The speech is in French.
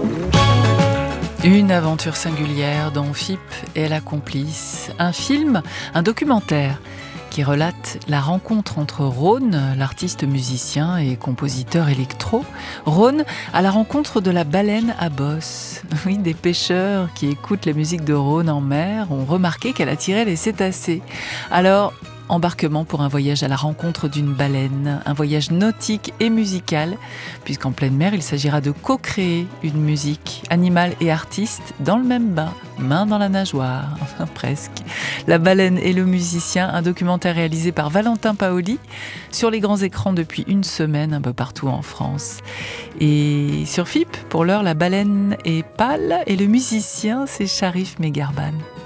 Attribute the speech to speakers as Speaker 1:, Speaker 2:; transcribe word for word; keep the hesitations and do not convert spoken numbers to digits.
Speaker 1: Une aventure singulière dont Phippe est la complice. Un film, un documentaire qui relate la rencontre entre Rhône, l'artiste musicien et compositeur électro, Rhône à la rencontre de la baleine à bosse. Oui, des pêcheurs qui écoutent la musique de Rhône en mer ont remarqué qu'elle attirait les cétacés. Alors, embarquement pour un voyage à la rencontre d'une baleine, un voyage nautique et musical, puisqu'en pleine mer, il s'agira de co-créer une musique, animal et artiste, dans le même bain, main dans la nageoire, enfin presque. La baleine et le musicien, un documentaire réalisé par Valentin Paoli, sur les grands écrans depuis une semaine, un peu partout en France. Et sur Phippe, pour l'heure, la baleine est pâle et le musicien, c'est Sharif Megarban.